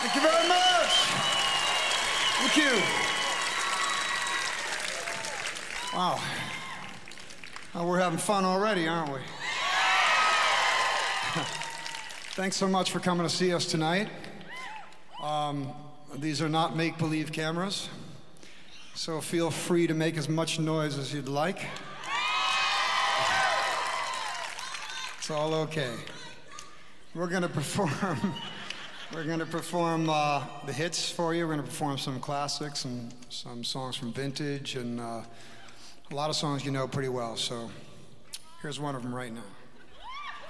Thank you very much. Thank you. Wow. Oh, we're having fun already, aren't we? Thanks so much for coming to see us tonight. These are not make-believe cameras, so feel free to make as much noise as you'd like. It's all okay. We're gonna perform. We're gonna perform the hits for you. We're gonna perform some classics and some songs from vintage and a lot of songs you know pretty well. So here's one of them right now.